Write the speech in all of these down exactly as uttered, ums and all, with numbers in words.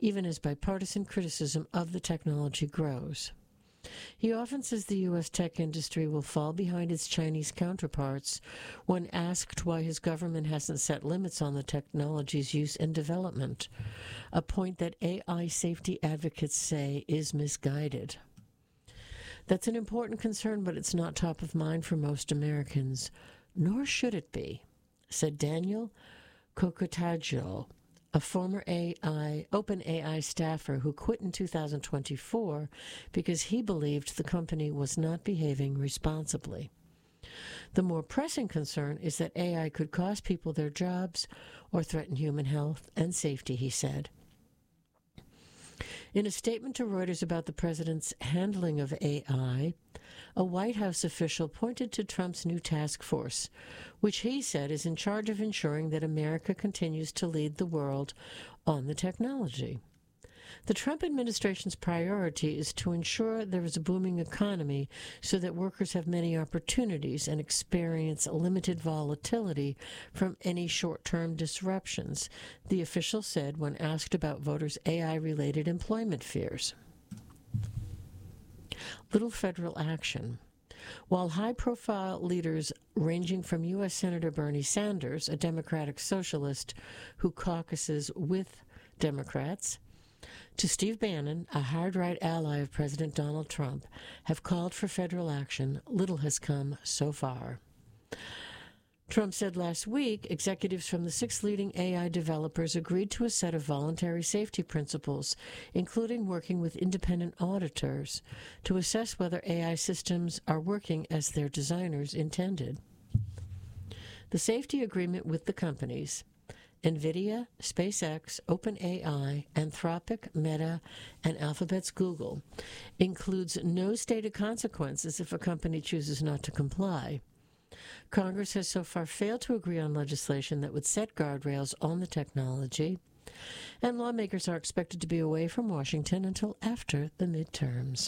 even as bipartisan criticism of the technology grows. He often says the U S tech industry will fall behind its Chinese counterparts when asked why his government hasn't set limits on the technology's use and development, a point that A I safety advocates say is misguided. That's an important concern, but it's not top of mind for most Americans, nor should it be, said Daniel Kokotajlo, a former A I, OpenAI staffer who quit in two thousand twenty-four because he believed the company was not behaving responsibly. The more pressing concern is that A I could cost people their jobs or threaten human health and safety, he said. In a statement to Reuters about the president's handling of A I, a White House official pointed to Trump's new task force, which he said is in charge of ensuring that America continues to lead the world on the technology. The Trump administration's priority is to ensure there is a booming economy so that workers have many opportunities and experience limited volatility from any short-term disruptions, the official said when asked about voters' A I-related employment fears. Little federal action. While high-profile leaders ranging from U S Senator Bernie Sanders, a Democratic socialist who caucuses with Democrats, to Steve Bannon, a hard-right ally of President Donald Trump, have called for federal action, little has come so far. Trump said last week executives from the six leading A I developers agreed to a set of voluntary safety principles, including working with independent auditors, to assess whether A I systems are working as their designers intended. The safety agreement with the companies, NVIDIA, SpaceX, OpenAI, Anthropic, Meta, and Alphabet's Google, includes no stated consequences if a company chooses not to comply. Congress has so far failed to agree on legislation that would set guardrails on the technology, and lawmakers are expected to be away from Washington until after the midterms.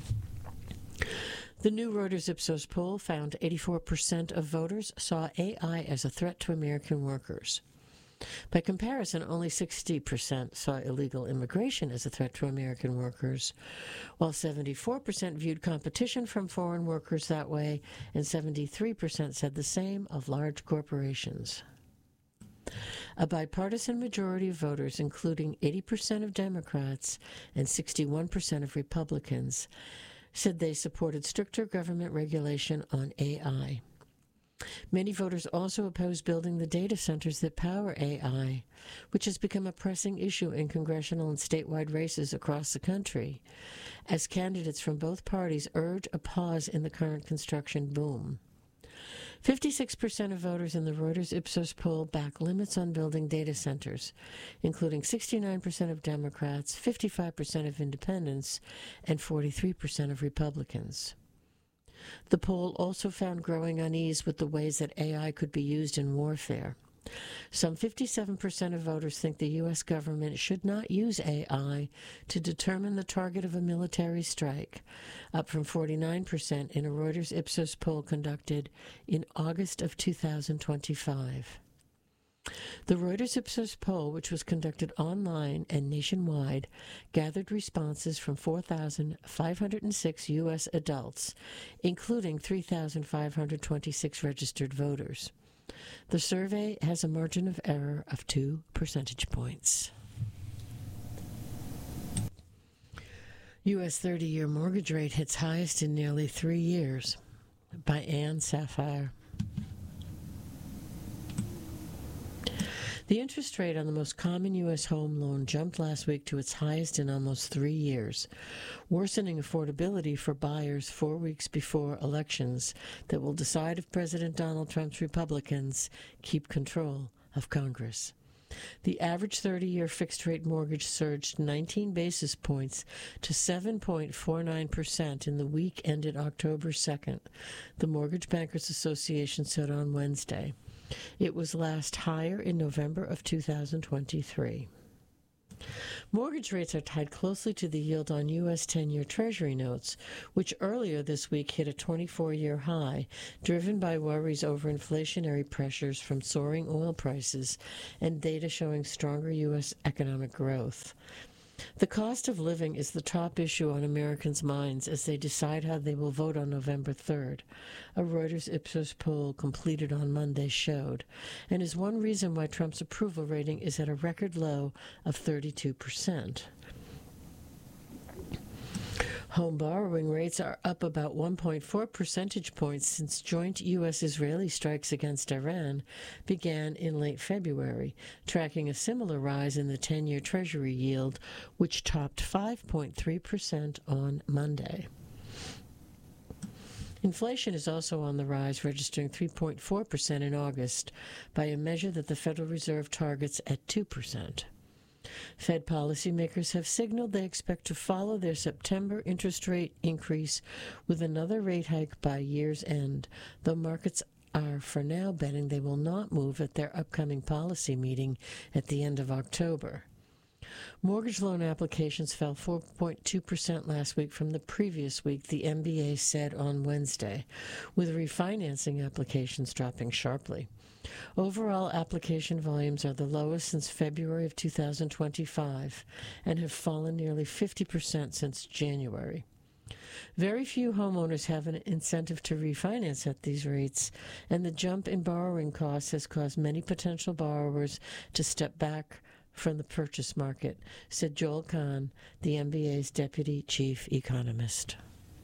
The new Reuters Ipsos poll found eighty-four percent of voters saw A I as a threat to American workers. By comparison, only sixty percent saw illegal immigration as a threat to American workers, while seventy-four percent viewed competition from foreign workers that way, and seventy-three percent said the same of large corporations. A bipartisan majority of voters, including eighty percent of Democrats and sixty-one percent of Republicans, said they supported stricter government regulation on A I. Many voters also oppose building the data centers that power A I, which has become a pressing issue in congressional and statewide races across the country, as candidates from both parties urge a pause in the current construction boom. fifty-six percent of voters in the Reuters Ipsos poll back limits on building data centers, including sixty-nine percent of Democrats, fifty-five percent of independents, and forty-three percent of Republicans. The poll also found growing unease with the ways that A I could be used in warfare. Some fifty-seven percent of voters think the U S government should not use A I to determine the target of a military strike, up from forty-nine percent in a Reuters Ipsos poll conducted in August of two thousand twenty-five. The Reuters Ipsos poll, which was conducted online and nationwide, gathered responses from four thousand five hundred six U S adults, including three thousand five hundred twenty-six registered voters. The survey has a margin of error of two percentage points. U S thirty-year mortgage rate hits highest in nearly three years. By Ann Sapphire. The interest rate on the most common U S home loan jumped last week to its highest in almost three years, worsening affordability for buyers four weeks before elections that will decide if President Donald Trump's Republicans keep control of Congress. The average thirty-year fixed-rate mortgage surged nineteen basis points to seven point four nine percent in the week ended October second, the Mortgage Bankers Association said on Wednesday. It was last higher in November of two thousand twenty-three. Mortgage rates are tied closely to the yield on U S ten-year Treasury notes, which earlier this week hit a twenty-four-year high, driven by worries over inflationary pressures from soaring oil prices and data showing stronger U S economic growth. The cost of living is the top issue on Americans' minds as they decide how they will vote on November third, a Reuters Ipsos poll completed on Monday showed, and is one reason why Trump's approval rating is at a record low of thirty-two percent. Home borrowing rates are up about one point four percentage points since joint U S Israeli strikes against Iran began in late February, tracking a similar rise in the ten-year Treasury yield, which topped five point three percent on Monday. Inflation is also on the rise, registering three point four percent in August, by a measure that the Federal Reserve targets at two percent. Fed policymakers have signaled they expect to follow their September interest rate increase with another rate hike by year's end, though markets are for now betting they will not move at their upcoming policy meeting at the end of October. Mortgage loan applications fell four point two percent last week from the previous week, the M B A said on Wednesday, with refinancing applications dropping sharply. Overall, application volumes are the lowest since February of two thousand twenty-five and have fallen nearly fifty percent since January. Very few homeowners have an incentive to refinance at these rates, and the jump in borrowing costs has caused many potential borrowers to step back from the purchase market, said Joel Kahn, the M B A's deputy chief economist.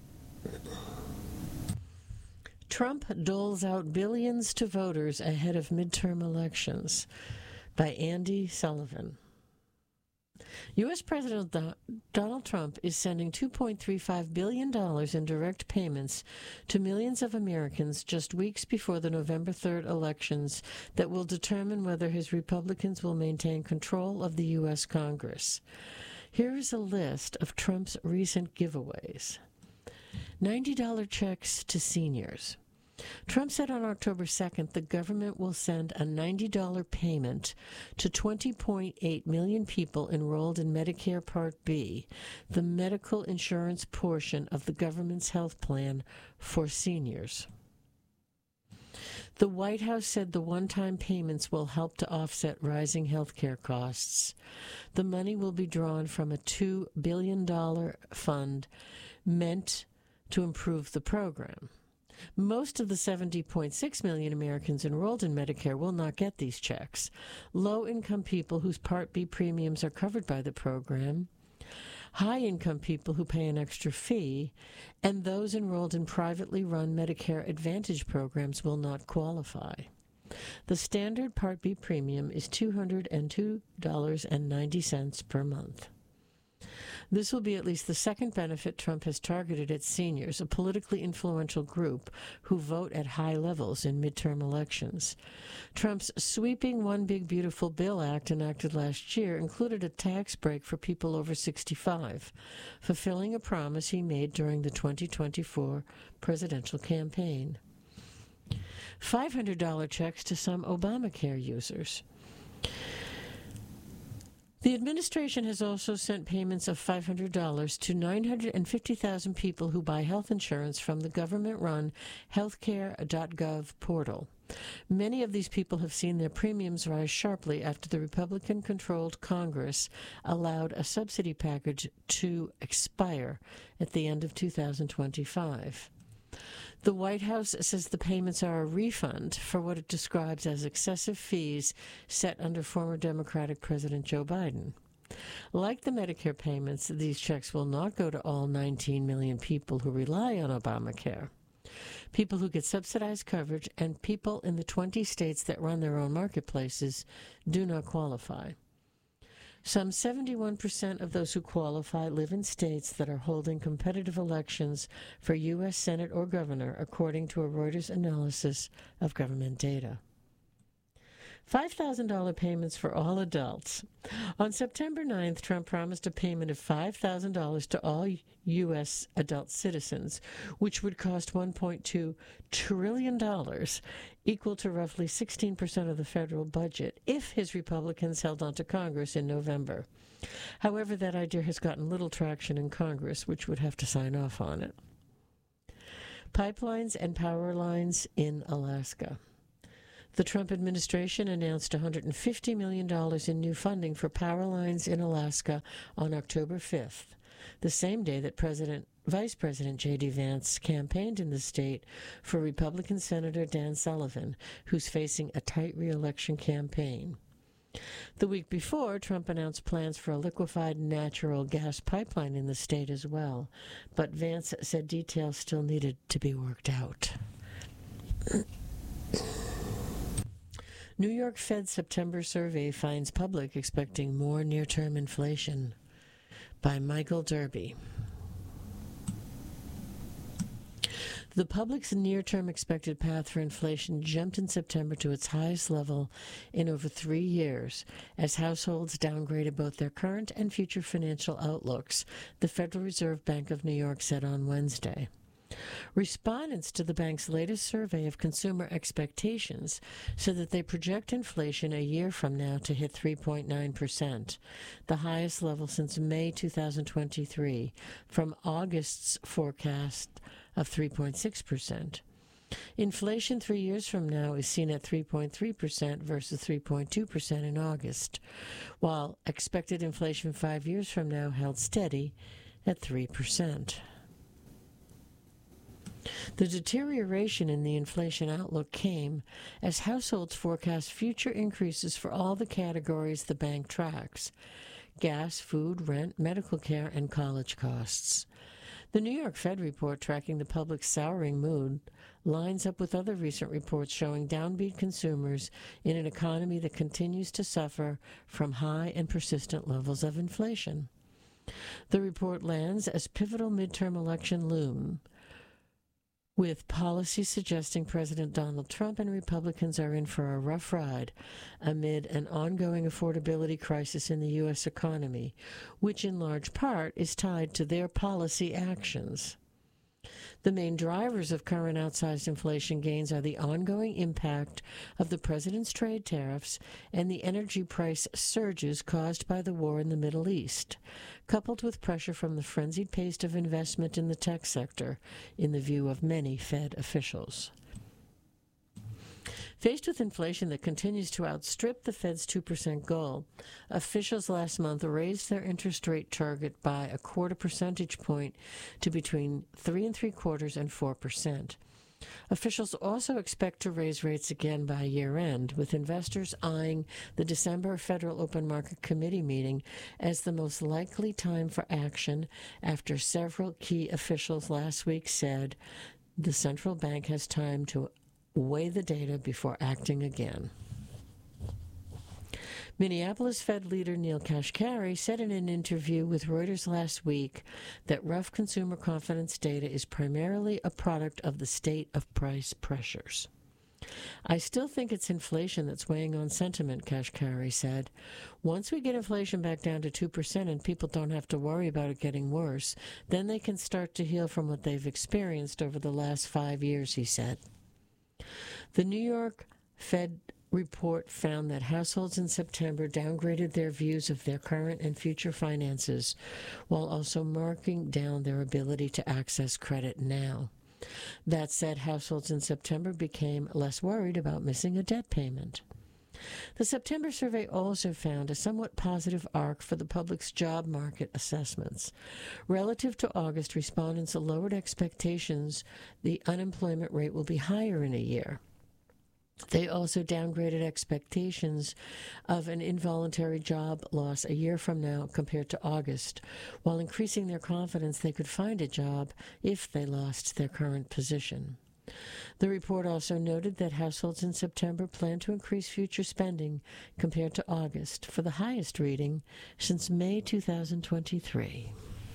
Trump doles out billions to voters ahead of midterm elections, by Andy Sullivan. U S. President Do- Donald Trump is sending two point three five billion dollars in direct payments to millions of Americans just weeks before the November third elections that will determine whether his Republicans will maintain control of the U S. Congress. Here is a list of Trump's recent giveaways. ninety dollars checks to seniors. Trump said on October second the government will send a ninety dollars payment to twenty point eight million people enrolled in Medicare Part B, the medical insurance portion of the government's health plan for seniors. The White House said the one-time payments will help to offset rising health care costs. The money will be drawn from a two billion dollars fund meant to improve the program. Most of the seventy point six million Americans enrolled in Medicare will not get these checks. Low-income people whose Part B premiums are covered by the program, high-income people who pay an extra fee, and those enrolled in privately run Medicare Advantage programs will not qualify. The standard Part B premium is two hundred two dollars and ninety cents per month. This will be at least the second benefit Trump has targeted at seniors, a politically influential group who vote at high levels in midterm elections. Trump's sweeping One Big Beautiful Bill Act enacted last year included a tax break for people over sixty-five, fulfilling a promise he made during the twenty twenty-four presidential campaign. five hundred dollars checks to some Obamacare users. The administration has also sent payments of five hundred dollars to nine hundred fifty thousand people who buy health insurance from the government-run healthcare dot gov portal. Many of these people have seen their premiums rise sharply after the Republican-controlled Congress allowed a subsidy package to expire at the end of two thousand twenty-five. The White House says the payments are a refund for what it describes as excessive fees set under former Democratic President Joe Biden. Like the Medicare payments, these checks will not go to all nineteen million people who rely on Obamacare. People who get subsidized coverage and people in the twenty states that run their own marketplaces do not qualify. Some seventy-one percent of those who qualify live in states that are holding competitive elections for U S Senate or governor, according to a Reuters analysis of government data. five thousand dollars payments for all adults. On September ninth, Trump promised a payment of five thousand dollars to all U S adult citizens, which would cost one point two trillion dollars, equal to roughly sixteen percent of the federal budget, if his Republicans held on to Congress in November. However, that idea has gotten little traction in Congress, which would have to sign off on it. Pipelines and power lines in Alaska. The Trump administration announced one hundred fifty million dollars in new funding for power lines in Alaska on October fifth, the same day that President Vice President J D. Vance campaigned in the state for Republican Senator Dan Sullivan, who's facing a tight re-election campaign. The week before, Trump announced plans for a liquefied natural gas pipeline in the state as well, but Vance said details still needed to be worked out. New York Fed September survey finds public expecting more near-term inflation, by Michael Derby. The public's near-term expected path for inflation jumped in September to its highest level in over three years as households downgraded both their current and future financial outlooks, the Federal Reserve Bank of New York said on Wednesday. Respondents to the bank's latest survey of consumer expectations said that they project inflation a year from now to hit three point nine percent, the highest level since May two thousand twenty-three, from August's forecast of three point six percent. Inflation three years from now is seen at three point three percent versus three point two percent in August, while expected inflation five years from now held steady at three percent. The deterioration in the inflation outlook came as households forecast future increases for all the categories the bank tracks: gas, food, rent, medical care, and college costs. The New York Fed report tracking the public's souring mood lines up with other recent reports showing downbeat consumers in an economy that continues to suffer from high and persistent levels of inflation. The report lands as pivotal midterm election loom, with policies suggesting President Donald Trump and Republicans are in for a rough ride amid an ongoing affordability crisis in the U S economy, which in large part is tied to their policy actions. The main drivers of current outsized inflation gains are the ongoing impact of the president's trade tariffs and the energy price surges caused by the war in the Middle East, coupled with pressure from the frenzied pace of investment in the tech sector, in the view of many Fed officials. Faced with inflation that continues to outstrip the Fed's two percent goal, officials last month raised their interest rate target by a quarter percentage point to between three and three quarters and four percent. Officials also expect to raise rates again by year-end, with investors eyeing the December Federal Open Market Committee meeting as the most likely time for action after several key officials last week said the central bank has time to weigh the data before acting again. Minneapolis Fed leader Neel Kashkari said in an interview with Reuters last week that rough consumer confidence data is primarily a product of the state of price pressures. I still think it's inflation that's weighing on sentiment, Kashkari said. Once we get inflation back down to two percent and people don't have to worry about it getting worse, then they can start to heal from what they've experienced over the last five years, he said. The New York Fed report found that households in September downgraded their views of their current and future finances, while also marking down their ability to access credit now. That said, households in September became less worried about missing a debt payment. The September survey also found a somewhat positive arc for the public's job market assessments. Relative to August, respondents lowered expectations the unemployment rate will be higher in a year. They also downgraded expectations of an involuntary job loss a year from now compared to August, while increasing their confidence they could find a job if they lost their current position. The report also noted that households in September plan to increase future spending compared to August, for the highest reading since May two thousand twenty-three.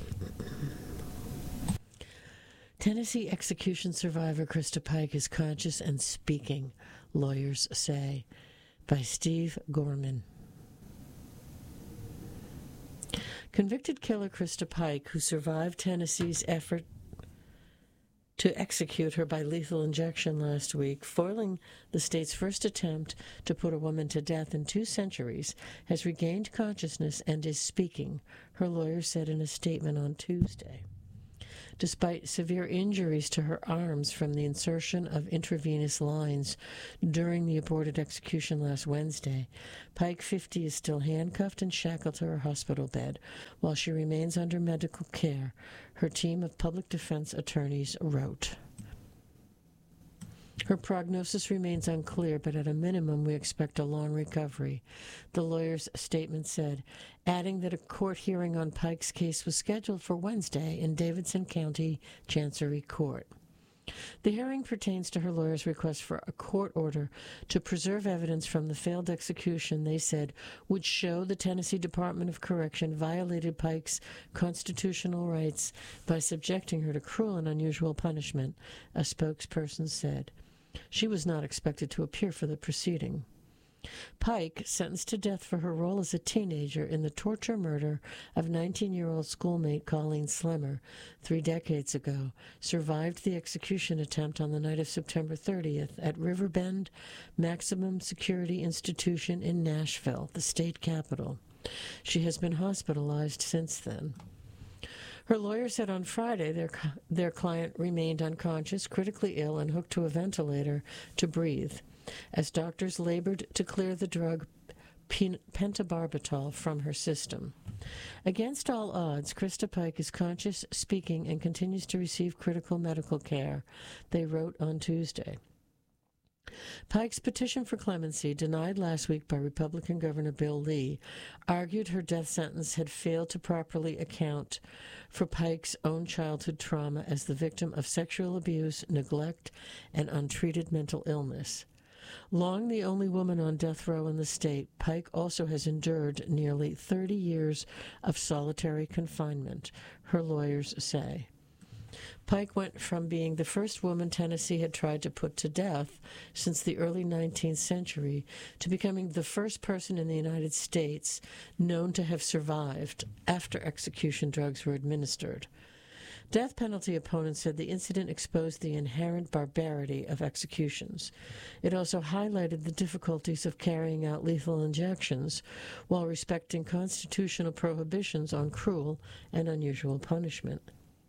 Tennessee execution survivor Krista Pike is conscious and speaking, lawyers say, by Steve Gorman. Convicted killer Krista Pike, who survived Tennessee's effort to execute her by lethal injection last week, foiling the state's first attempt to put a woman to death in two centuries, has regained consciousness and is speaking, her lawyer said in a statement on Tuesday. despite severe injuries to her arms from the insertion of intravenous lines during the aborted execution last Wednesday. Pike, fifty, is still handcuffed and shackled to her hospital bed while she remains under medical care, her team of public defense attorneys wrote. Her prognosis remains unclear, but at a minimum we expect a long recovery, the lawyer's statement said, adding that a court hearing on Pike's case was scheduled for Wednesday in Davidson County Chancery Court. The hearing pertains to her lawyer's request for a court order to preserve evidence from the failed execution they said would show the Tennessee Department of Correction violated Pike's constitutional rights by subjecting her to cruel and unusual punishment, a spokesperson said. She was not expected to appear for the proceeding. Pike, sentenced to death for her role as a teenager in the torture murder of nineteen-year-old schoolmate Colleen Slemmer three decades ago, survived the execution attempt on the night of September thirtieth at Riverbend Maximum Security Institution in Nashville, the state capital. She has been hospitalized since then. Her lawyer said on Friday their their client remained unconscious, critically ill, and hooked to a ventilator to breathe, as doctors labored to clear the drug pentobarbital from her system. Against all odds, Krista Pike is conscious, speaking, and continues to receive critical medical care, they wrote on Tuesday. Pike's petition for clemency, denied last week by Republican Governor Bill Lee, argued her death sentence had failed to properly account for Pike's own childhood trauma as the victim of sexual abuse, neglect, and untreated mental illness. Long the only woman on death row in the state, Pike also has endured nearly thirty years of solitary confinement, her lawyers say. Pike went from being the first woman Tennessee had tried to put to death since the early nineteenth century to becoming the first person in the United States known to have survived after execution drugs were administered. Death penalty opponents said the incident exposed the inherent barbarity of executions. It also highlighted the difficulties of carrying out lethal injections while respecting constitutional prohibitions on cruel and unusual punishment.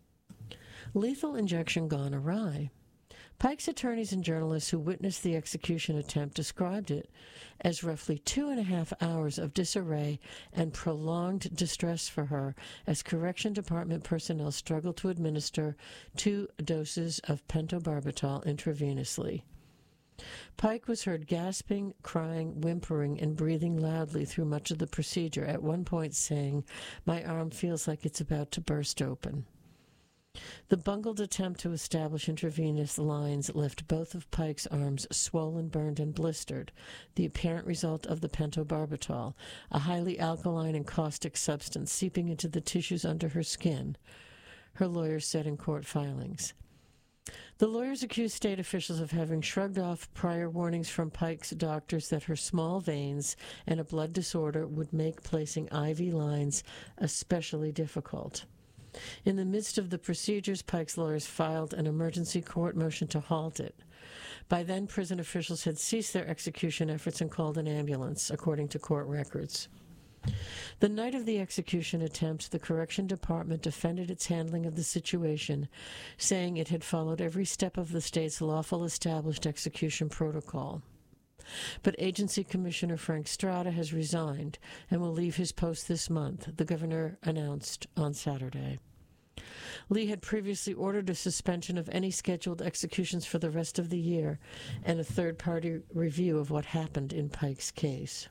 Lethal injection gone awry. Pike's attorneys and journalists who witnessed the execution attempt described it as roughly two and a half hours of disarray and prolonged distress for her as Correction Department personnel struggled to administer two doses of pentobarbital intravenously. Pike was heard gasping, crying, whimpering, and breathing loudly through much of the procedure, at one point saying, "My arm feels like it's about to burst open." The bungled attempt to establish intravenous lines left both of Pike's arms swollen, burned, and blistered, the apparent result of the pentobarbital, a highly alkaline and caustic substance seeping into the tissues under her skin, her lawyers said in court filings. The lawyers accused state officials of having shrugged off prior warnings from Pike's doctors that her small veins and a blood disorder would make placing I V lines especially difficult. In the midst of the procedures, Pike's lawyers filed an emergency court motion to halt it. By then, prison officials had ceased their execution efforts and called an ambulance, according to court records. The night of the execution attempt, the Correction Department defended its handling of the situation, saying it had followed every step of the state's lawful established execution protocol. But Agency Commissioner Frank Strada has resigned and will leave his post this month, the governor announced on Saturday. Lee had previously ordered a suspension of any scheduled executions for the rest of the year and a third-party review of what happened in Pike's case.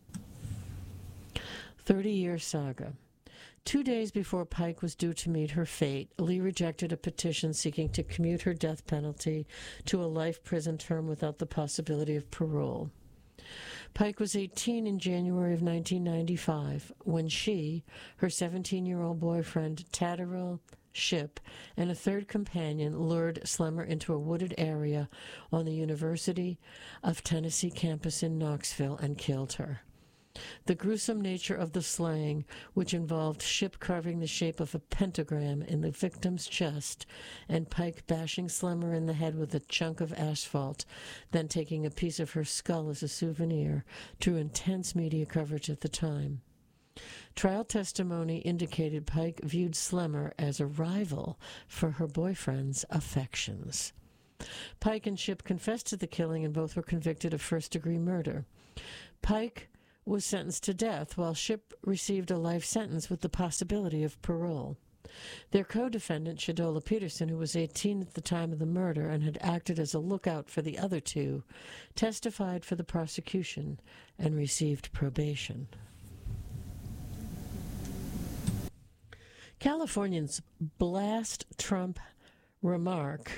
thirty-year saga. Two days before Pike was due to meet her fate, Lee rejected a petition seeking to commute her death penalty to a life prison term without the possibility of parole. Pike was eighteen in January of nineteen ninety-five when she, her seventeen-year-old boyfriend, Tadderell Shipp, and a third companion lured Slemmer into a wooded area on the University of Tennessee campus in Knoxville and killed her. The gruesome nature of the slaying, which involved Shipp carving the shape of a pentagram in the victim's chest and Pike bashing Slemmer in the head with a chunk of asphalt, then taking a piece of her skull as a souvenir, drew intense media coverage at the time. Trial testimony indicated Pike viewed Slemmer as a rival for her boyfriend's affections. Pike and Shipp confessed to the killing, and both were convicted of first-degree murder. Pike was sentenced to death, while Shipp received a life sentence with the possibility of parole. Their co-defendant, Shadola Peterson, who was eighteen at the time of the murder and had acted as a lookout for the other two, testified for the prosecution and received probation. Californians blast Trump remark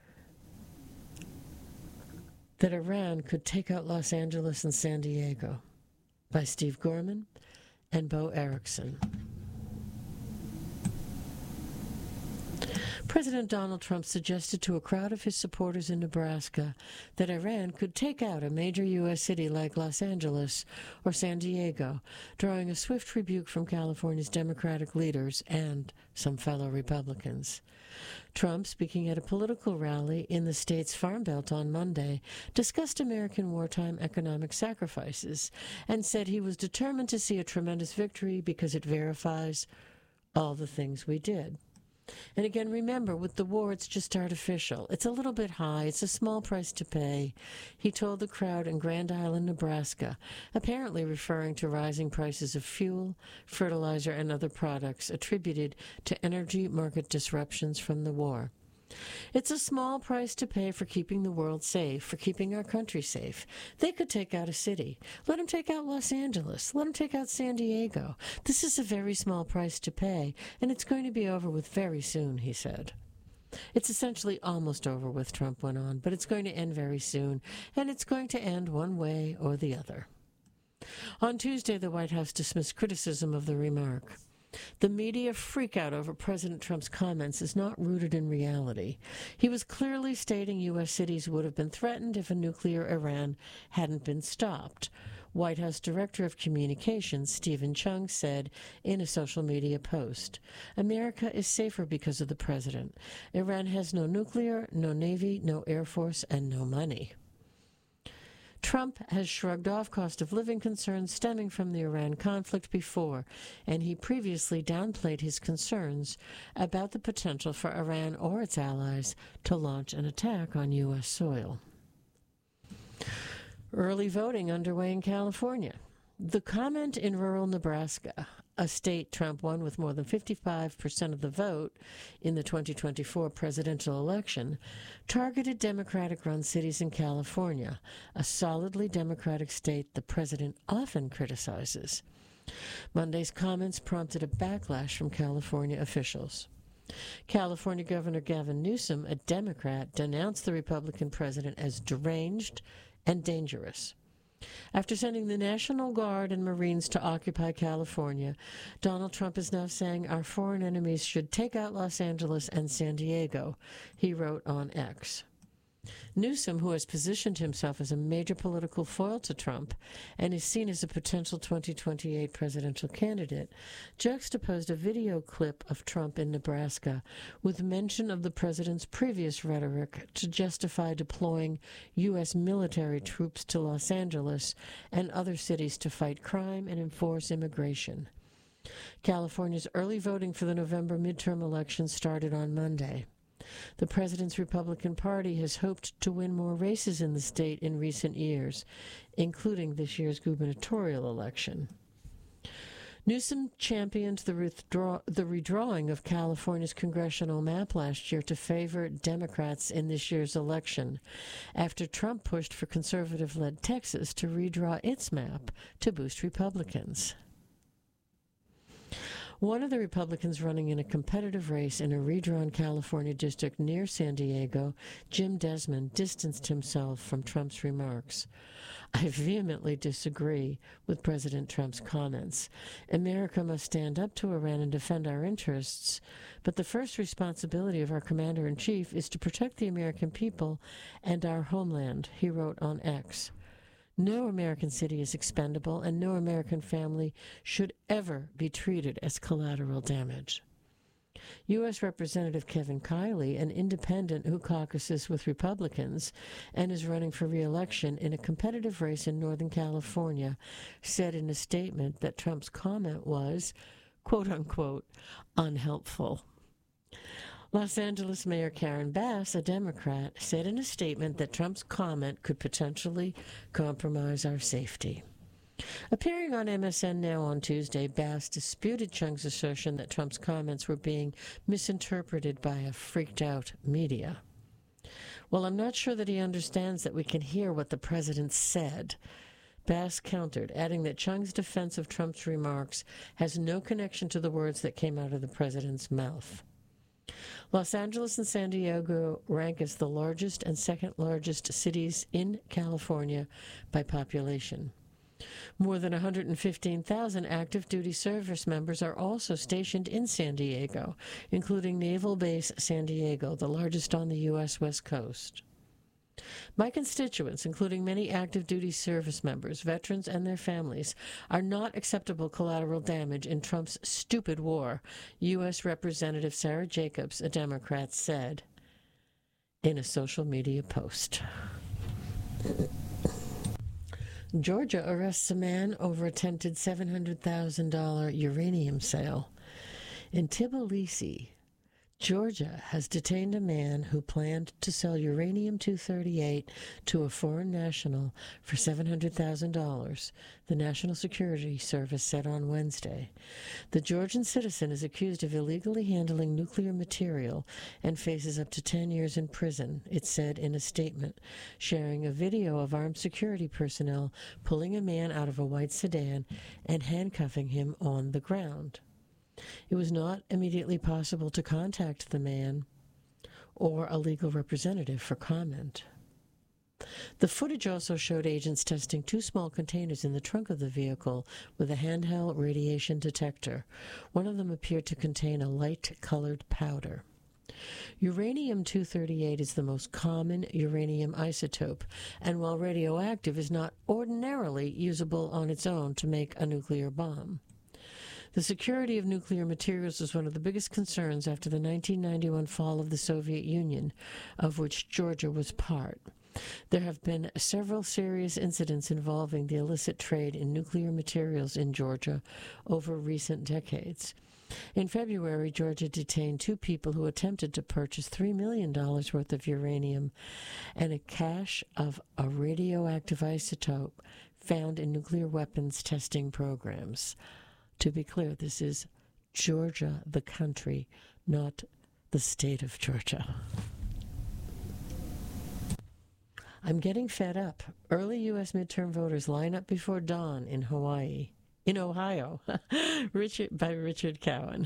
that Iran could take out Los Angeles and San Diego, by Steve Gorman and Bo Erickson. President Donald Trump suggested to a crowd of his supporters in Nebraska that Iran could take out a major U S city like Los Angeles or San Diego, drawing a swift rebuke from California's Democratic leaders and some fellow Republicans. Trump, speaking at a political rally in the state's Farm Belt on Monday, discussed American wartime economic sacrifices and said he was determined to see a tremendous victory because it verifies all the things we did. And again, remember, with the war, it's just artificial. It's a little bit high. It's a small price to pay, he told the crowd in Grand Island, Nebraska, apparently referring to rising prices of fuel, fertilizer, and other products attributed to energy market disruptions from the war. It's a small price to pay for keeping the world safe, for keeping our country safe. They could take out a city. Let them take out Los Angeles. Let them take out San Diego. This is a very small price to pay, and it's going to be over with very soon, he said. It's essentially almost over with, Trump went on, but it's going to end very soon, and it's going to end one way or the other. On Tuesday, the White House dismissed criticism of the remark. The media freakout over President Trump's comments is not rooted in reality. He was clearly stating U S cities would have been threatened if a nuclear Iran hadn't been stopped, White House Director of Communications Stephen Chung said in a social media post. America is safer because of the president. Iran has no nuclear, no navy, no air force, and no money. Trump has shrugged off cost of living concerns stemming from the Iran conflict before, and he previously downplayed his concerns about the potential for Iran or its allies to launch an attack on U S soil. Early voting underway in California. The comment in rural Nebraska, a state Trump won with more than fifty-five percent of the vote in the twenty twenty-four presidential election, targeted Democratic-run cities in California, a solidly Democratic state the president often criticizes. Monday's comments prompted a backlash from California officials. California Governor Gavin Newsom, a Democrat, denounced the Republican president as deranged and dangerous. After sending the National Guard and Marines to occupy California, Donald Trump is now saying our foreign enemies should take out Los Angeles and San Diego, he wrote on X. Newsom, who has positioned himself as a major political foil to Trump and is seen as a potential twenty twenty-eight presidential candidate, juxtaposed a video clip of Trump in Nebraska with mention of the president's previous rhetoric to justify deploying U S military troops to Los Angeles and other cities to fight crime and enforce immigration. California's early voting for the November midterm elections started on Monday. The president's Republican Party has hoped to win more races in the state in recent years, including this year's gubernatorial election. Newsom championed the, withdraw- the redrawing of California's congressional map last year to favor Democrats in this year's election, after Trump pushed for conservative-led Texas to redraw its map to boost Republicans. One of the Republicans running in a competitive race in a redrawn California district near San Diego, Jim Desmond, distanced himself from Trump's remarks. I vehemently disagree with President Trump's comments. America must stand up to Iran and defend our interests, but the first responsibility of our commander-in-chief is to protect the American people and our homeland, he wrote on X. No American city is expendable, and no American family should ever be treated as collateral damage. U S. Representative Kevin Kiley, an independent who caucuses with Republicans and is running for re-election in a competitive race in Northern California, said in a statement that Trump's comment was, quote-unquote, unhelpful. Los Angeles Mayor Karen Bass, a Democrat, said in a statement that Trump's comment could potentially compromise our safety. Appearing on M S N Now on Tuesday, Bass disputed Chung's assertion that Trump's comments were being misinterpreted by a freaked-out media. Well, I'm not sure that he understands that we can hear what the president said. Bass countered, adding that Chung's defense of Trump's remarks has no connection to the words that came out of the president's mouth. Los Angeles and San Diego rank as the largest and second largest cities in California by population. More than one hundred fifteen thousand active duty service members are also stationed in San Diego, including Naval Base San Diego, the largest on the U S West Coast. My constituents, including many active duty service members, veterans, and their families, are not acceptable collateral damage in Trump's stupid war, U S. Representative Sarah Jacobs, a Democrat, said in a social media post. Georgia arrests a man over attempted seven hundred thousand dollars uranium sale. In Tbilisi, Georgia has detained a man who planned to sell uranium two thirty-eight to a foreign national for seven hundred thousand dollars, the National Security Service said on Wednesday. The Georgian citizen is accused of illegally handling nuclear material and faces up to ten years in prison, it said in a statement, sharing a video of armed security personnel pulling a man out of a white sedan and handcuffing him on the ground. It was not immediately possible to contact the man or a legal representative for comment. The footage also showed agents testing two small containers in the trunk of the vehicle with a handheld radiation detector. One of them appeared to contain a light-colored powder. Uranium two thirty-eight is the most common uranium isotope, and while radioactive, is not ordinarily usable on its own to make a nuclear bomb. The security of nuclear materials was one of the biggest concerns after the nineteen ninety-one fall of the Soviet Union, of which Georgia was part. There have been several serious incidents involving the illicit trade in nuclear materials in Georgia over recent decades. In February, Georgia detained two people who attempted to purchase three million dollars worth of uranium and a cache of a radioactive isotope found in nuclear weapons testing programs. To be clear, this is Georgia, the country, not the state of Georgia. I'm getting fed up. Early U S midterm voters line up before dawn in Hawaii. In Ohio. Richard by Richard Cowan.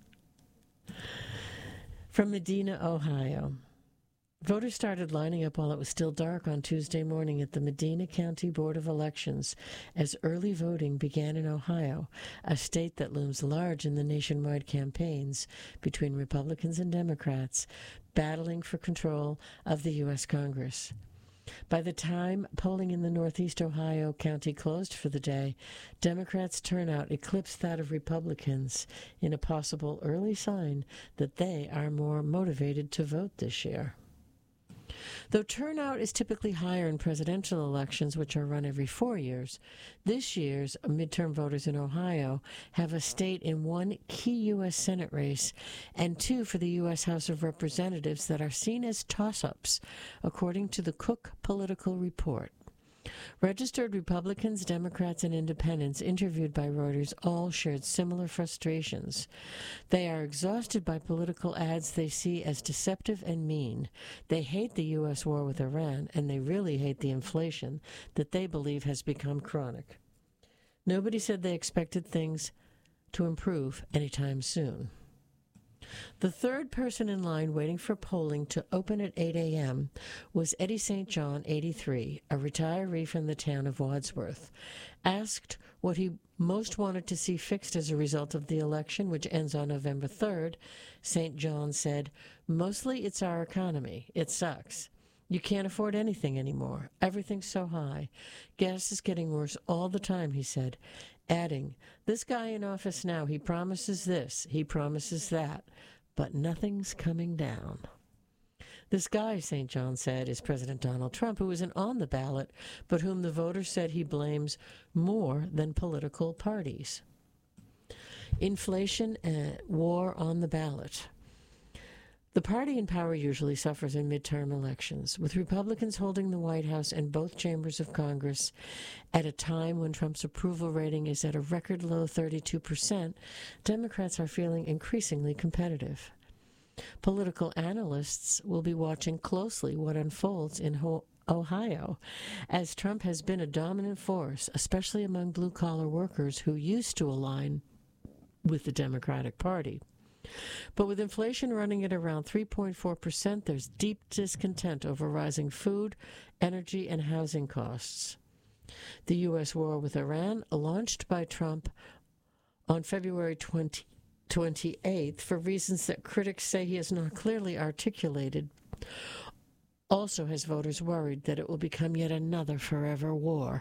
From Medina, Ohio. Voters started lining up while it was still dark on Tuesday morning at the Medina County Board of Elections as early voting began in Ohio, a state that looms large in the nationwide campaigns between Republicans and Democrats battling for control of the U S Congress. By the time polling in the Northeast Ohio county closed for the day, Democrats' turnout eclipsed that of Republicans in a possible early sign that they are more motivated to vote this year. Though turnout is typically higher in presidential elections, which are run every four years, this year's midterm voters in Ohio have a state in one key U S Senate race and two for the U S House of Representatives that are seen as toss-ups, according to the Cook Political Report. Registered Republicans, Democrats, and Independents interviewed by Reuters all shared similar frustrations. They are exhausted by political ads they see as deceptive and mean. They hate the U S war with Iran, and they really hate the inflation that they believe has become chronic. Nobody said they expected things to improve anytime soon. The third person in line waiting for polling to open at eight a.m. was Eddie Saint John, eighty-three, a retiree from the town of Wadsworth. Asked what he most wanted to see fixed as a result of the election, which ends on November third, Saint John said, "Mostly it's our economy. It sucks. You can't afford anything anymore. Everything's so high. Gas is getting worse all the time," he said, adding, "This guy in office now, he promises this, he promises that, but nothing's coming down. This guy, Saint John said, is President Donald Trump, who isn't on the ballot, but whom the voters said he blames more than political parties. Inflation and war on the ballot. The party in power usually suffers in midterm elections, with Republicans holding the White House and both chambers of Congress at a time when Trump's approval rating is at a record low thirty-two percent. Democrats are feeling increasingly competitive. Political analysts will be watching closely what unfolds in Ho- Ohio, as Trump has been a dominant force, especially among blue-collar workers who used to align with the Democratic Party. But with inflation running at around three point four percent, there's deep discontent over rising food, energy, and housing costs. The U S war with Iran, launched by Trump on February twenty-eighth for reasons that critics say he has not clearly articulated, also has voters worried that it will become yet another forever war.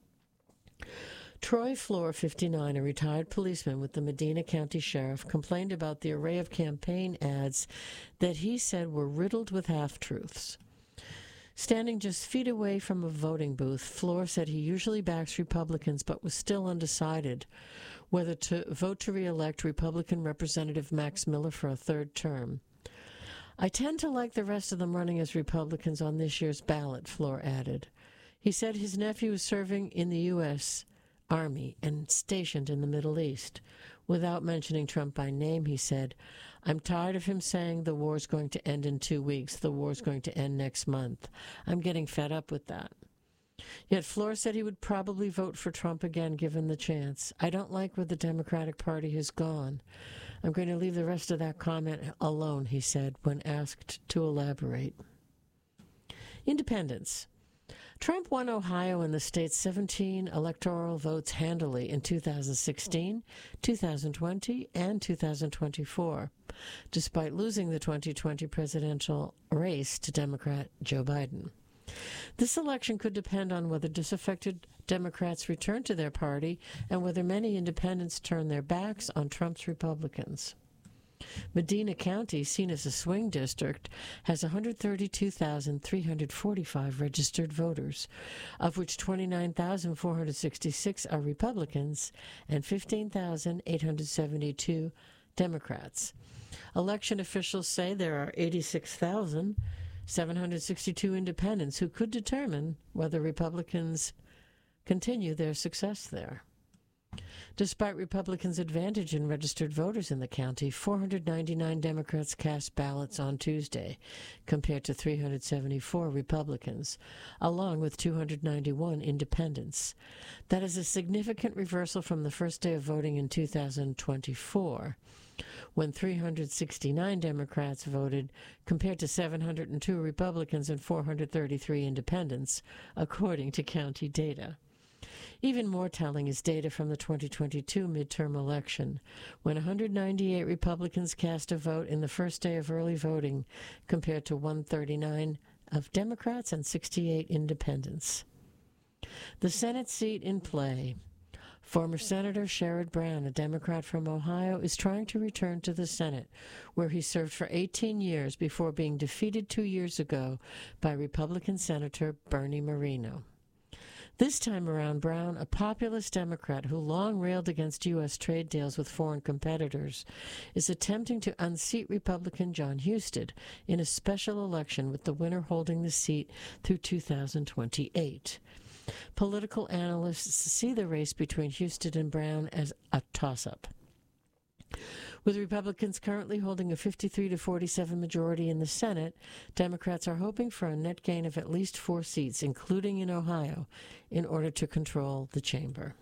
Troy Floor, fifty-nine, a retired policeman with the Medina County Sheriff, complained about the array of campaign ads that he said were riddled with half-truths. Standing just feet away from a voting booth, Floor said he usually backs Republicans but was still undecided whether to vote to re-elect Republican Representative Max Miller for a third term. I tend to like the rest of them running as Republicans on this year's ballot, Floor added. He said his nephew is serving in the U S Army and stationed in the Middle East. Without mentioning Trump by name, he said, I'm tired of him saying the war's going to end in two weeks, the war's going to end next month. I'm getting fed up with that. Yet Floor said he would probably vote for Trump again given the chance. I don't like where the Democratic Party has gone. I'm going to leave the rest of that comment alone, he said, when asked to elaborate. Independents. Trump won Ohio and the state's seventeen electoral votes handily in two thousand sixteen, two thousand twenty, and two thousand twenty-four, despite losing the twenty twenty presidential race to Democrat Joe Biden. This election could depend on whether disaffected Democrats return to their party and whether many independents turn their backs on Trump's Republicans. Medina County, seen as a swing district, has one hundred thirty-two thousand three hundred forty-five registered voters, of which twenty-nine thousand four hundred sixty-six are Republicans and fifteen thousand eight hundred seventy-two Democrats. Election officials say there are eighty-six thousand seven hundred sixty-two independents who could determine whether Republicans continue their success there. Despite Republicans' advantage in registered voters in the county, four hundred ninety-nine Democrats cast ballots on Tuesday, compared to three hundred seventy-four Republicans, along with two hundred ninety-one independents. That is a significant reversal from the first day of voting in two thousand twenty-four, when three hundred sixty-nine Democrats voted, compared to seven hundred two Republicans and four hundred thirty-three independents, according to county data. Even more telling is data from the twenty twenty-two midterm election, when one hundred ninety-eight Republicans cast a vote in the first day of early voting, compared to one hundred thirty-nine of Democrats and sixty-eight independents. The Senate seat in play. Former Senator Sherrod Brown, a Democrat from Ohio, is trying to return to the Senate, where he served for eighteen years before being defeated two years ago by Republican Senator Bernie Moreno. This time around, Brown, a populist Democrat who long railed against U S trade deals with foreign competitors, is attempting to unseat Republican John Husted in a special election, with the winner holding the seat through two thousand twenty-eight. Political analysts see the race between Husted and Brown as a toss-up. With Republicans currently holding a fifty-three to forty-seven majority in the Senate, Democrats are hoping for a net gain of at least four seats, including in Ohio, in order to control the chamber.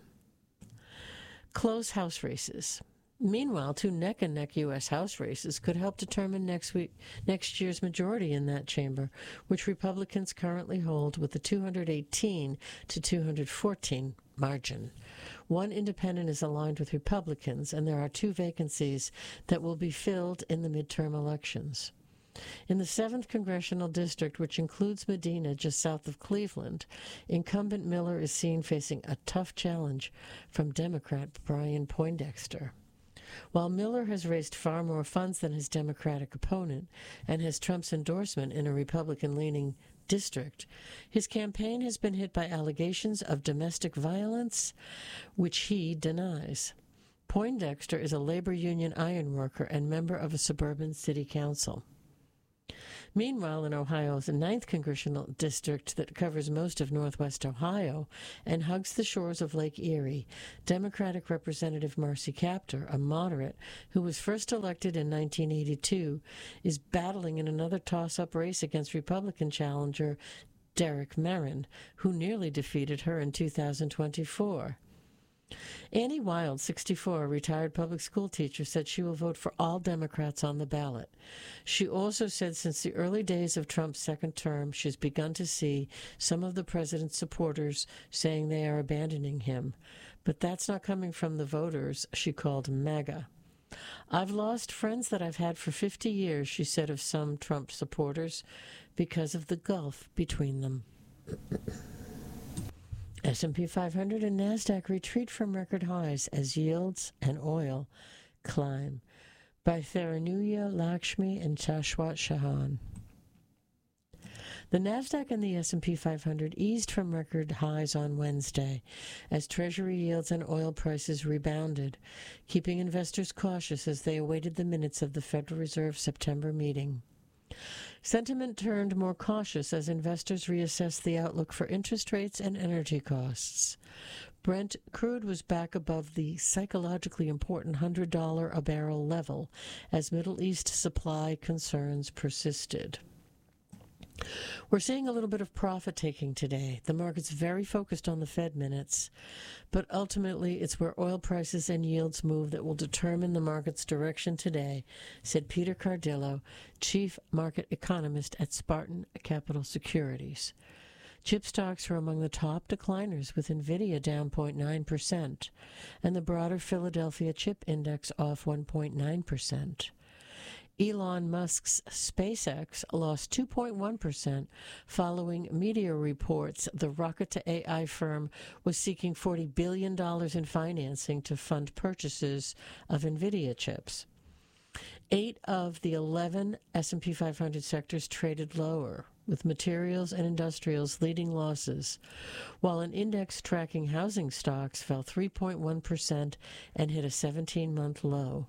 Close House races. Meanwhile, two neck-and-neck U S House races could help determine next week, next year's majority in that chamber, which Republicans currently hold with a two hundred eighteen to two hundred fourteen margin. One independent is aligned with Republicans, and there are two vacancies that will be filled in the midterm elections. In the seventh Congressional District, which includes Medina, just south of Cleveland, incumbent Miller is seen facing a tough challenge from Democrat Brian Poindexter. While Miller has raised far more funds than his Democratic opponent and has Trump's endorsement in a Republican-leaning district, his campaign has been hit by allegations of domestic violence, which he denies. Poindexter is a labor union ironworker and member of a suburban city council. Meanwhile, in Ohio's ninth Congressional District that covers most of northwest Ohio and hugs the shores of Lake Erie, Democratic Representative Marcy Kaptur, a moderate who was first elected in nineteen eighty-two, is battling in another toss-up race against Republican challenger Derek Merrin, who nearly defeated her in two thousand twenty-four. Annie Wild, sixty-four, a retired public school teacher, said she will vote for all Democrats on the ballot. She also said since the early days of Trump's second term, she's begun to see some of the president's supporters saying they are abandoning him. But that's not coming from the voters she called MAGA. I've lost friends that I've had for fifty years, she said of some Trump supporters, because of the gulf between them. S and P five hundred and NASDAQ retreat from record highs as yields and oil climb. By Tharanuya Lakshmi and Shashwat Shahan. The NASDAQ and the S and P five hundred eased from record highs on Wednesday as Treasury yields and oil prices rebounded, keeping investors cautious as they awaited the minutes of the Federal Reserve September meeting. Sentiment turned more cautious as investors reassessed the outlook for interest rates and energy costs. Brent crude was back above the psychologically important one hundred dollars a barrel level as Middle East supply concerns persisted. We're seeing a little bit of profit-taking today. The market's very focused on the Fed minutes, but ultimately it's where oil prices and yields move that will determine the market's direction today, said Peter Cardillo, chief market economist at Spartan Capital Securities. Chip stocks were among the top decliners, with NVIDIA down zero point nine percent, and the broader Philadelphia chip index off one point nine percent. Elon Musk's SpaceX lost two point one percent following media reports the rocket-to-A I firm was seeking forty billion dollars in financing to fund purchases of NVIDIA chips. Eight of the eleven S and P five hundred sectors traded lower, with materials and industrials leading losses, while an index tracking housing stocks fell three point one percent and hit a seventeen-month low.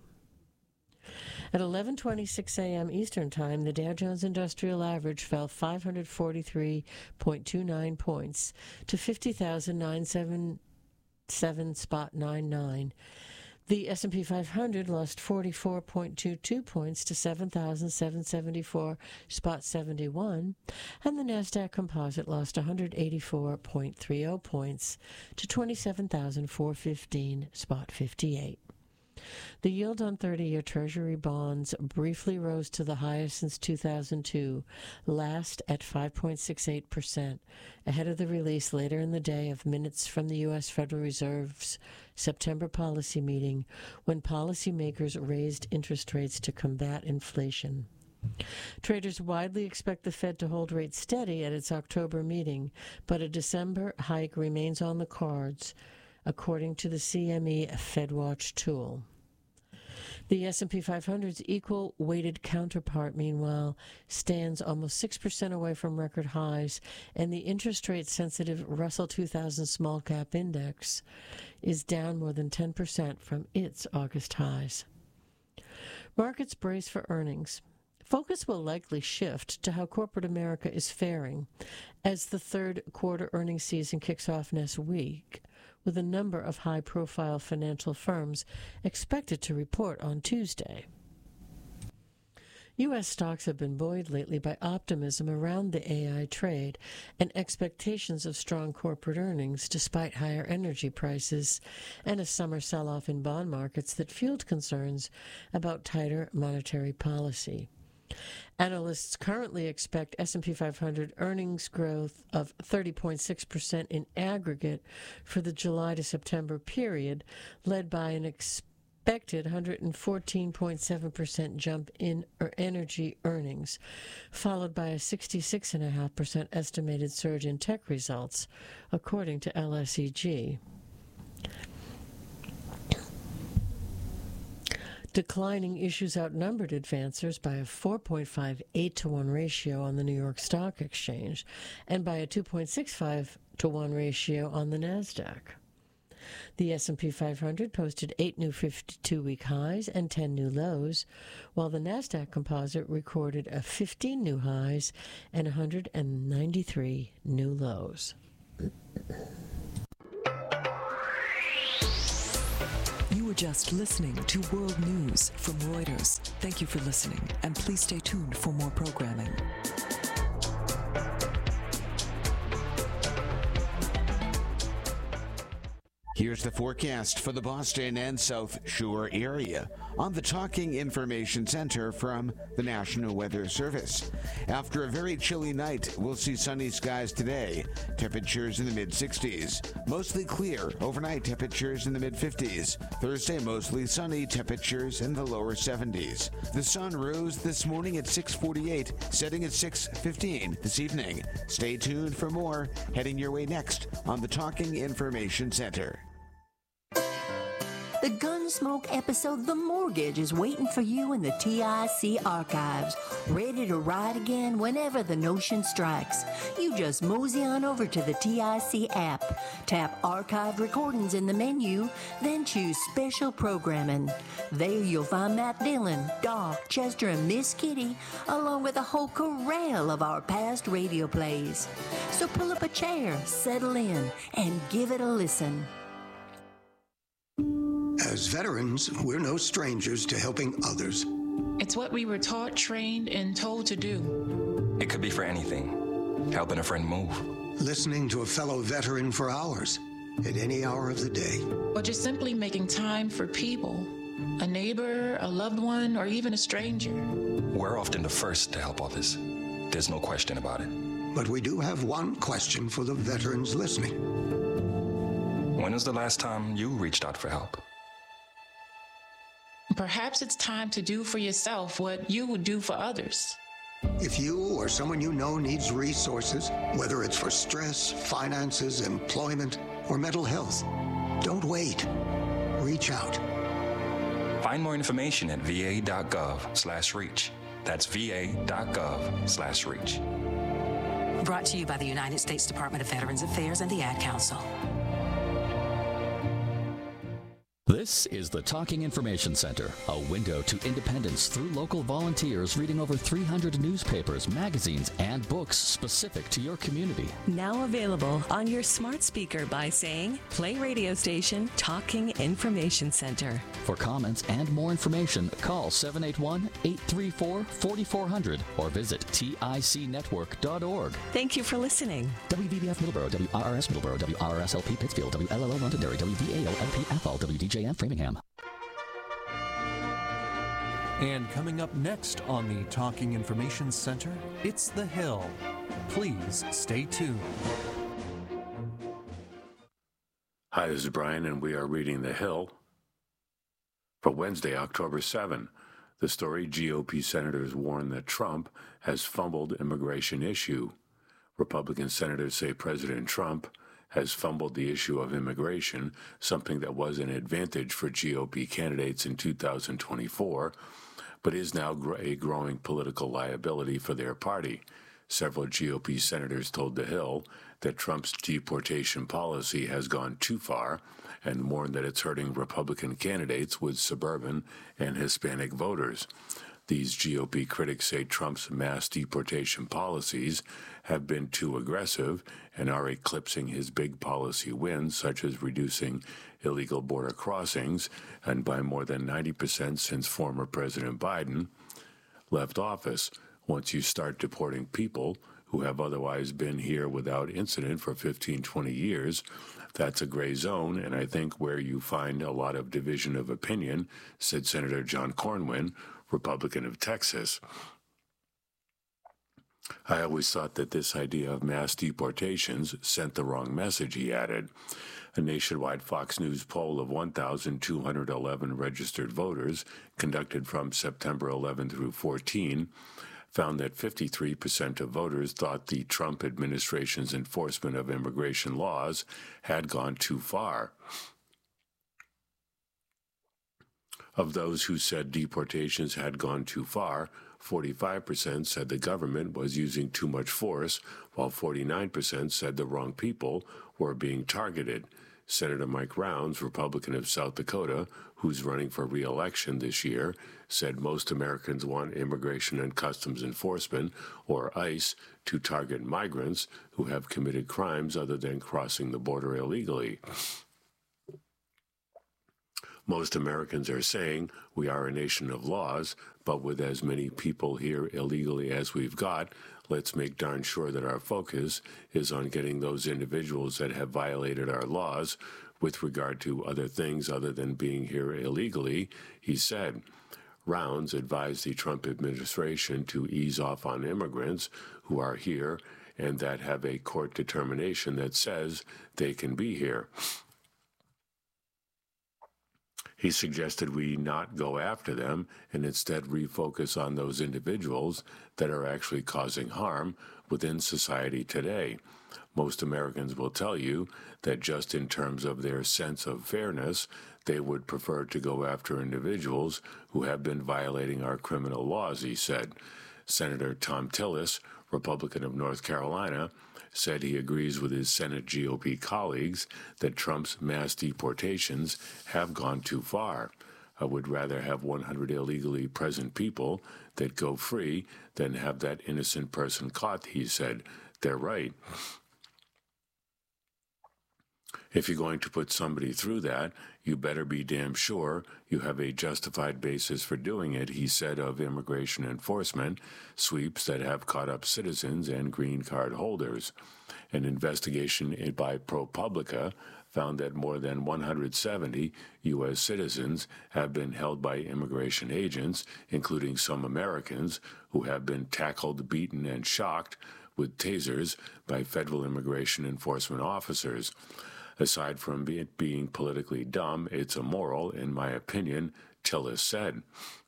At eleven twenty-six a.m. Eastern Time, the Dow Jones Industrial Average fell five hundred forty-three point two nine points to fifty thousand nine hundred seventy-seven point nine nine. The S and P five hundred lost forty-four point two two points to seven thousand seven hundred seventy-four point seven one, and the NASDAQ Composite lost one hundred eighty-four point three zero points to twenty-seven thousand four hundred fifteen point five eight. The yield on thirty-year Treasury bonds briefly rose to the highest since two thousand two, last at five point six eight percent, ahead of the release later in the day of minutes from the U S Federal Reserve's September policy meeting, when policymakers raised interest rates to combat inflation. Traders widely expect the Fed to hold rates steady at its October meeting, but a December hike remains on the cards, according to the C M E FedWatch tool. The S and P five hundred's equal-weighted counterpart, meanwhile, stands almost six percent away from record highs, and the interest rate-sensitive Russell two thousand Small-Cap Index is down more than ten percent from its August highs. Markets brace for earnings. Focus will likely shift to how corporate America is faring as the third quarter earnings season kicks off next week, with a number of high-profile financial firms expected to report on Tuesday. U S stocks have been buoyed lately by optimism around the A I trade and expectations of strong corporate earnings despite higher energy prices and a summer sell-off in bond markets that fueled concerns about tighter monetary policy. Analysts currently expect S and P five hundred earnings growth of thirty point six percent in aggregate for the July to September period, led by an expected one hundred fourteen point seven percent jump in energy earnings, followed by a sixty-six point five percent estimated surge in tech results, according to L S E G. Declining issues outnumbered advancers by a four point five eight to one ratio on the New York Stock Exchange and by a two point six five to one ratio on the NASDAQ. The S and P five hundred posted eight new fifty-two-week highs and ten new lows, while the NASDAQ Composite recorded a fifteen new highs and one hundred ninety-three new lows. You were just listening to World News from Reuters. Thank you for listening, and please stay tuned for more programming. Here's the forecast for the Boston and South Shore area on the Talking Information Center from the National Weather Service. After a very chilly night, we'll see sunny skies today. Temperatures in the mid-sixties. Mostly clear. Overnight temperatures in the mid-fifties. Thursday, mostly sunny. Temperatures in the lower seventies. The sun rose this morning at six forty-eight, setting at six fifteen this evening. Stay tuned for more. Heading your way next on the Talking Information Center. The Gunsmoke episode The Mortgage is waiting for you in the T I C archives, ready to ride again whenever the notion strikes. You just mosey on over to the T I C app, tap Archived Recordings in the menu, then choose Special Programming. There you'll find Matt Dillon, Doc, Chester, and Miss Kitty, along with a whole corral of our past radio plays. So pull up a chair, settle in, and give it a listen. As veterans, we're no strangers to helping others. It's what we were taught, trained, and told to do. It could be for anything. Helping a friend move. Listening to a fellow veteran for hours, at any hour of the day. Or just simply making time for people. A neighbor, a loved one, or even a stranger. We're often the first to help others. There's no question about it. But we do have one question for the veterans listening. When was the last time you reached out for help? Perhaps it's time to do for yourself what you would do for others. If you or someone you know needs resources, whether it's for stress, finances, employment, or mental health, don't wait. Reach out. Find more information at va.gov slash reach. That's va.gov slash reach. Brought to you by the United States Department of Veterans Affairs and the Ad Council. This is the Talking Information Center, a window to independence through local volunteers reading over three hundred newspapers, magazines, and books specific to your community. Now available on your smart speaker by saying, play radio station Talking Information Center. For comments and more information, call seven eight one, eight three four, four four zero zero or visit tic network dot org. Thank you for listening. W V B F Middleborough, W R R S Middleborough, W R R S L P Pittsfield, W L L O Londonderry, W V A O L P F L, W D J M Framingham. And coming up next on the Talking Information Center, it's The Hill. Please stay tuned. Hi, this is Brian, and we are reading The Hill for Wednesday, October seventh. The story, G O P senators warn that Trump has fumbled immigration issue. Republican senators say President Trump has fumbled the issue of immigration, something that was an advantage for G O P candidates in two thousand twenty-four, but is now a growing political liability for their party. Several G O P senators told The Hill that Trump's deportation policy has gone too far and warned that it's hurting Republican candidates with suburban and Hispanic voters. These G O P critics say Trump's mass deportation policies have been too aggressive and are eclipsing his big policy wins, such as reducing illegal border crossings, and by more than ninety percent since former President Biden left office. Once you start deporting people who have otherwise been here without incident for fifteen, twenty years, that's a gray zone, and I think where you find a lot of division of opinion, said Senator John Cornyn, Republican of Texas. I always thought that this idea of mass deportations sent the wrong message, he added. A nationwide Fox News poll of one thousand two hundred eleven registered voters, conducted from September eleventh through fourteenth, found that fifty-three percent of voters thought the Trump administration's enforcement of immigration laws had gone too far. Of those who said deportations had gone too far, forty-five percent said the government was using too much force, while forty-nine percent said the wrong people were being targeted. Senator Mike Rounds, Republican of South Dakota, who's running for re-election this year, said most Americans want Immigration and Customs Enforcement, or ICE, to target migrants who have committed crimes other than crossing the border illegally. Most Americans are saying we are a nation of laws, but with as many people here illegally as we've got, let's make darn sure that our focus is on getting those individuals that have violated our laws with regard to other things other than being here illegally, he said. Rounds advised the Trump administration to ease off on immigrants who are here and that have a court determination that says they can be here. He suggested we not go after them and instead refocus on those individuals that are actually causing harm within society today. Most Americans will tell you that just in terms of their sense of fairness, they would prefer to go after individuals who have been violating our criminal laws, he said. Senator Thom Tillis, Republican of North Carolina, said he agrees with his Senate G O P colleagues that Trump's mass deportations have gone too far. I would rather have one hundred illegally present people that go free than have that innocent person caught, he said. They're right. If you're going to put somebody through that, you better be damn sure you have a justified basis for doing it, he said of immigration enforcement sweeps that have caught up citizens and green card holders. An investigation by ProPublica found that more than one hundred seventy U S citizens have been held by immigration agents, including some Americans, who have been tackled, beaten, and shocked with tasers by federal immigration enforcement officers. Aside from it being politically dumb, it's immoral, in my opinion, Tillis said.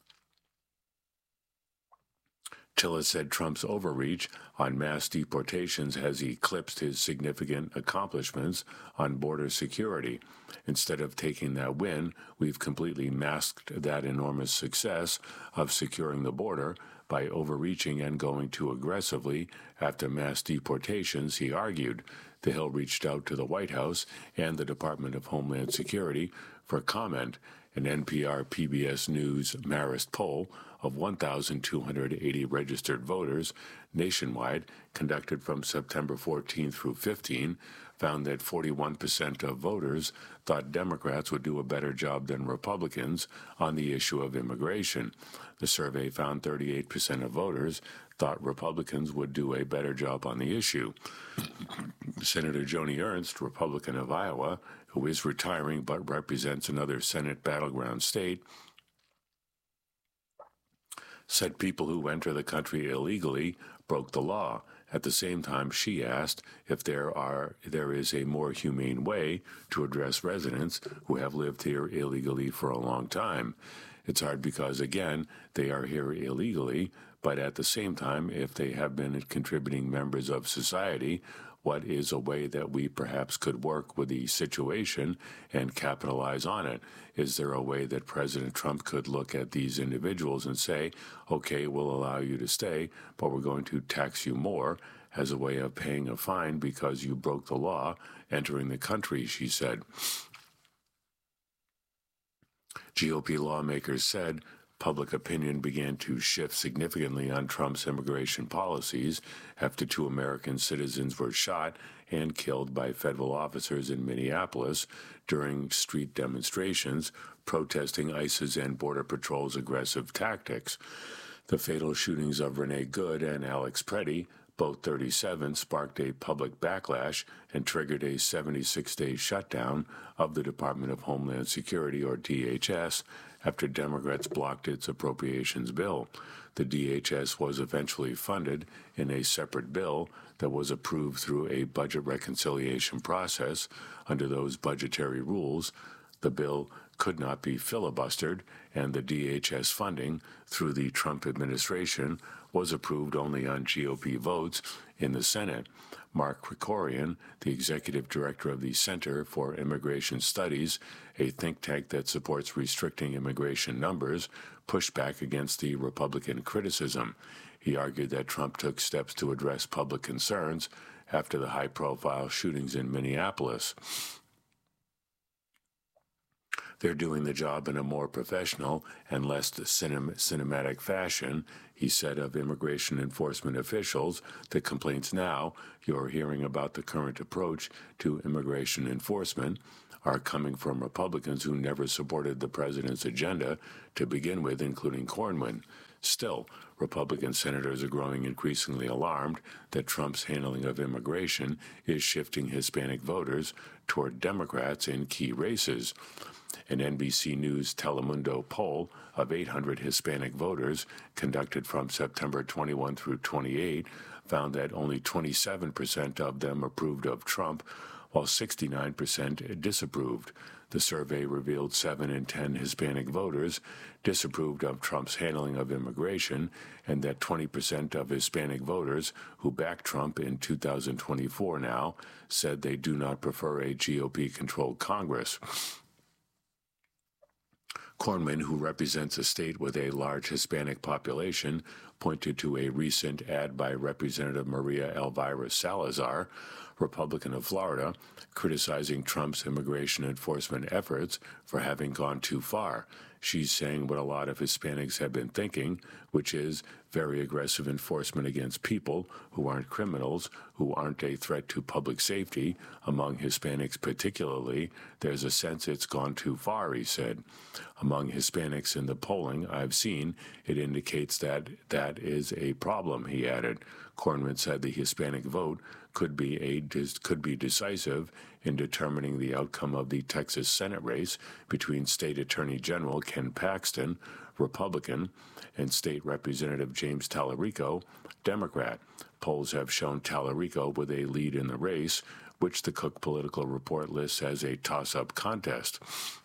Tillis said Trump's overreach on mass deportations has eclipsed his significant accomplishments on border security. Instead of taking that win, we've completely masked that enormous success of securing the border by overreaching and going too aggressively after mass deportations, he argued. The Hill reached out to the White House and the Department of Homeland Security for comment. An N P R P B S News Marist poll of one thousand two hundred eighty registered voters nationwide, conducted from September fourteenth through fifteenth, found that forty-one percent of voters thought Democrats would do a better job than Republicans on the issue of immigration. The survey found thirty-eight percent of voters thought Republicans would do a better job on the issue. Senator Joni Ernst, Republican of Iowa, who is retiring but represents another Senate battleground state, said people who enter the country illegally broke the law. At the same time, she asked if there are there is a more humane way to address residents who have lived here illegally for a long time. It's hard because, again, they are here illegally, but at the same time, if they have been contributing members of society, what is a way that we perhaps could work with the situation and capitalize on it? Is there a way that President Trump could look at these individuals and say, okay, we'll allow you to stay, but we're going to tax you more as a way of paying a fine because you broke the law entering the country, she said. G O P lawmakers said public opinion began to shift significantly on Trump's immigration policies after two American citizens were shot and killed by federal officers in Minneapolis during street demonstrations protesting ICE's and Border Patrol's aggressive tactics. The fatal shootings of Renee Good and Alex Preddy, both thirty-seven, sparked a public backlash and triggered a seventy-six day shutdown of the Department of Homeland Security, or D H S, after Democrats blocked its appropriations bill. The D H S was eventually funded in a separate bill that was approved through a budget reconciliation process. Under those budgetary rules, the bill could not be filibustered, and the D H S funding through the Trump administration was approved only on G O P votes in the Senate. Mark Krikorian, the executive director of the Center for Immigration Studies, a think tank that supports restricting immigration numbers, pushed back against the Republican criticism. He argued that Trump took steps to address public concerns after the high-profile shootings in Minneapolis. They're doing the job in a more professional and less cinem- cinematic fashion, he said of immigration enforcement officials. The complaints now you're hearing about the current approach to immigration enforcement are coming from Republicans who never supported the president's agenda to begin with, including Cornyn. Still, Republican senators are growing increasingly alarmed that Trump's handling of immigration is shifting Hispanic voters toward Democrats in key races. An N B C News Telemundo poll of eight hundred Hispanic voters conducted from September twenty-first through twenty-eighth found that only twenty-seven percent of them approved of Trump, while sixty-nine percent disapproved. The survey revealed seven in ten Hispanic voters disapproved of Trump's handling of immigration, and that twenty percent of Hispanic voters who backed Trump in two thousand twenty-four now said they do not prefer a G O P-controlled Congress. Cornyn, who represents a state with a large Hispanic population, pointed to a recent ad by Representative Maria Elvira Salazar, Republican of Florida, criticizing Trump's immigration enforcement efforts for having gone too far. She's saying what a lot of Hispanics have been thinking, which is very aggressive enforcement against people who aren't criminals, who aren't a threat to public safety. Among Hispanics particularly, there's a sense it's gone too far, he said. Among Hispanics in the polling I've seen, it indicates that that is a problem, he added. Cornyn said the Hispanic vote could be a could be decisive in determining the outcome of the Texas Senate race between State Attorney General Ken Paxton, Republican, and State Representative James Tallarico, Democrat. Polls have shown Tallarico with a lead in the race, which the Cook Political Report lists as a toss-up contest.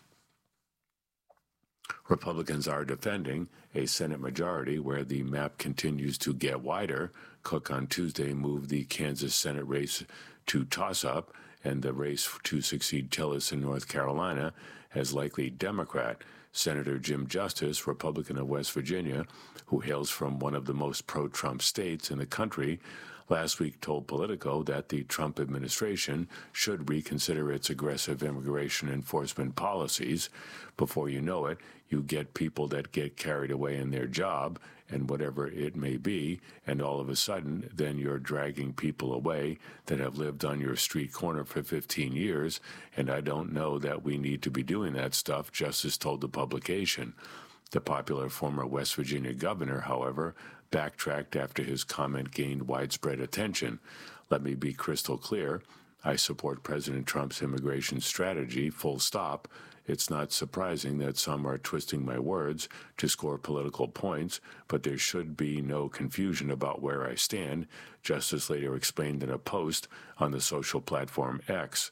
Republicans are defending a Senate majority where the map continues to get wider. Cook on Tuesday moved the Kansas Senate race to toss-up, and the race to succeed Tillis in North Carolina as likely Democrat. Senator Jim Justice, Republican of West Virginia, who hails from one of the most pro-Trump states in the country, last week told Politico that the Trump administration should reconsider its aggressive immigration enforcement policies. Before you know it, you get people that get carried away in their job, and whatever it may be, and all of a sudden, then you're dragging people away that have lived on your street corner for fifteen years, and I don't know that we need to be doing that stuff, Justice told the publication. The popular former West Virginia governor, however, backtracked after his comment gained widespread attention. Let me be crystal clear. I support President Trump's immigration strategy, full stop. It's not surprising that some are twisting my words to score political points, but there should be no confusion about where I stand, Justice later explained in a post on the social platform X.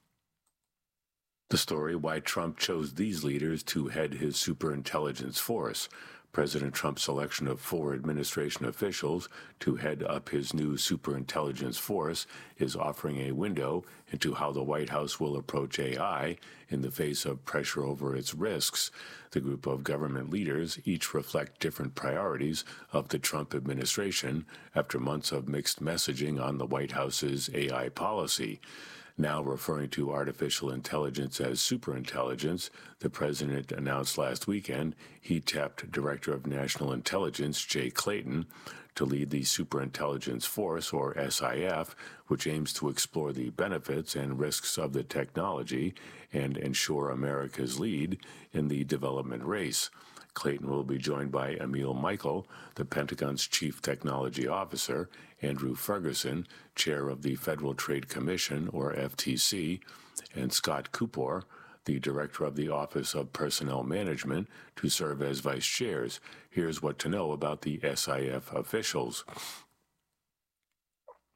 The story why Trump chose these leaders to head his superintelligence force. President Trump's selection of four administration officials to head up his new superintelligence force is offering a window into how the White House will approach A I in the face of pressure over its risks. The group of government leaders each reflect different priorities of the Trump administration after months of mixed messaging on the White House's A I policy. Now referring to artificial intelligence as superintelligence, the president announced last weekend he tapped Director of National Intelligence Jay Clayton to lead the Superintelligence Force, or S I F, which aims to explore the benefits and risks of the technology and ensure America's lead in the development race. Clayton will be joined by Emil Michael, the Pentagon's chief technology officer, Andrew Ferguson, chair of the Federal Trade Commission, or F T C, and Scott Kupor, the director of the Office of Personnel Management, to serve as vice chairs. Here's what to know about the S I F officials.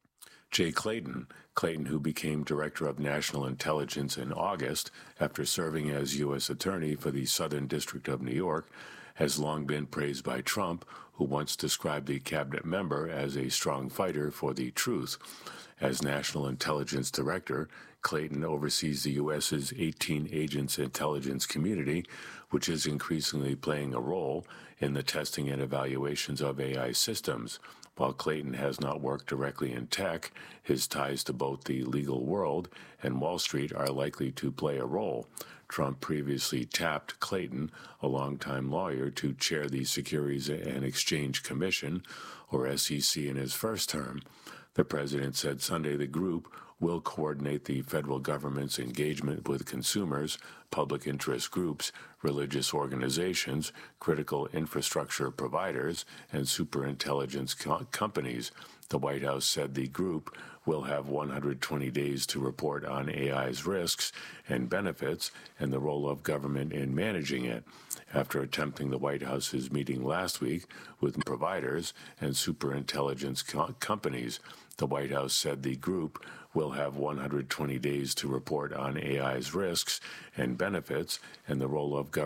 Jay Clayton, Clayton, who became Director of National Intelligence in August after serving as U S Attorney for the Southern District of New York, has long been praised by Trump, who once described the cabinet member as a strong fighter for the truth. As National Intelligence Director, Clayton oversees the U S's eighteen agents intelligence community, which is increasingly playing a role in the testing and evaluations of A I systems. While Clayton has not worked directly in tech, his ties to both the legal world and Wall Street are likely to play a role. Trump previously tapped Clayton, a longtime lawyer, to chair the Securities and Exchange Commission, or S E C, in his first term. The president said Sunday the group will coordinate the federal government's engagement with consumers, public interest groups, religious organizations, critical infrastructure providers, and superintelligence co- companies. The White House said the group will have one hundred twenty days to report on A I's risks and benefits and the role of government in managing it. After attempting the White House's meeting last week with providers and superintelligence co- companies, the White House said the group will have one hundred twenty days to report on A I's risks and benefits and the role of government